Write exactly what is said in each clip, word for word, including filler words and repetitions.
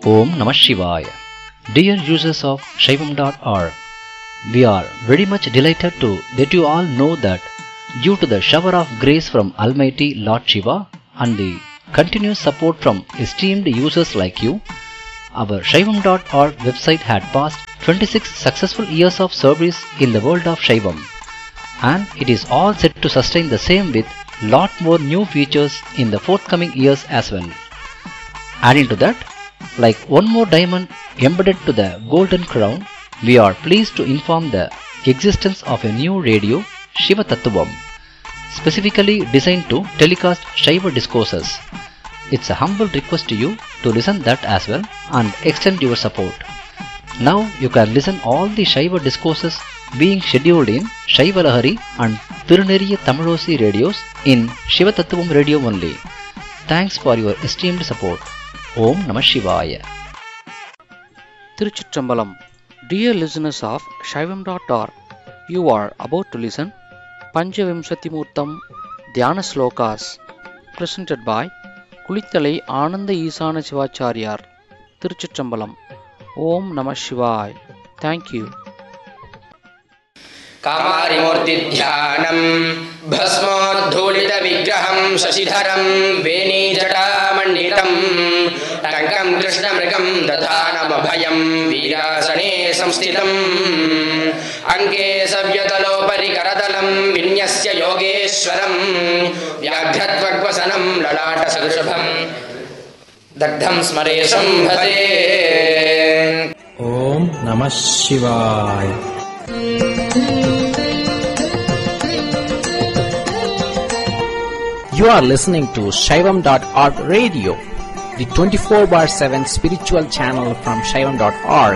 Om Namah Shivaya. Dear users of Shaivam dot org, we are very much delighted to let you all know that due to the shower of grace from Almighty Lord Shiva and the continuous support from esteemed users like you, our Shaivam dot org website had passed twenty-six successful years of service in the world of Shaivam, and it is all set to sustain the same with lot more new features in the forthcoming years as well. Adding to that, like one more diamond embedded to the golden crown, we are pleased to inform the existence of a new radio, Shiva Tattvam, specifically designed to telecast Shaiva discourses. It's a humble request to you to listen that as well and extend your support. Now you can listen all the Shaiva discourses being scheduled in Shaiva Lahari and Tiruneriya Tamilosi radios in Shiva Tattvam radio only. Thanks for your esteemed support. Om Namah Shivaya. Tiruchitrambalam. Dear listeners of Shaivam dot org, you are about to listen Panchavimsati Murtam Dhyana Slokas, presented by Kulithalai Ananda Isana Shivacharyar. Tiruchitrambalam. Om Namah Shivaya. Thank you. कामारिमूर्ति ध्यानं भस्मोद्धूलित विग्रहं शशिधरं वेणीजटामण्डितं टङ्कं कृष्णमृगं दधानमभयं वीरासने संस्थितम् अङ्के सव्यतलोपरि करतलं विन्यस्य योगेश्वरं व्याघ्रत्वग्वसनं ललाटसदृशभं दग्धं स्मरेशं भजे. ओम नमः शिवाय. You are listening to Shaivam dot org radio, the twenty-four bar seven spiritual channel from Shaivam dot org.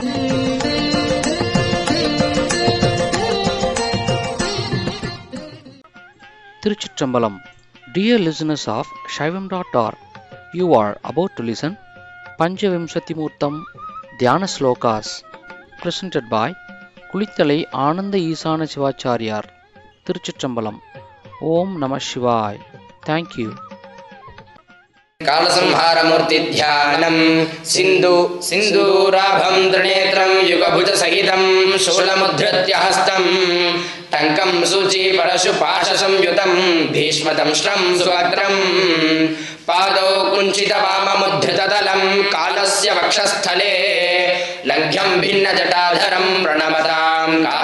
Tiruchitrambalam. Dear listeners of Shaivam dot org, you are about to listen Panchavimsati Murtam Dhyana Slokas, presented by Kulithalai Ananda Isana Shivacharyar. Tiruchitrambalam. Om Namah Shivaya. Thank you. कालसंहारमूर्ति ध्यानं सिंधु सिंधूराभं त्रिनेत्रं युगभुज सहितं शूलमुद्धृत्य हस्तं टङ्कं सूची परशुपाशसंयुतं भीष्मदंष्ट्रं सुभद्रं पादौ कुञ्चितवाममुद्धृतदलं कालस्य वक्षस्थले लङ्घ्यं भिन्नजटाधरं प्रणमतां